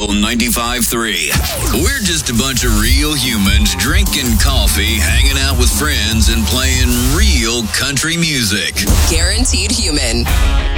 95.3. We're just a bunch of real humans drinking coffee, hanging out with friends, and playing real country music. Guaranteed Human.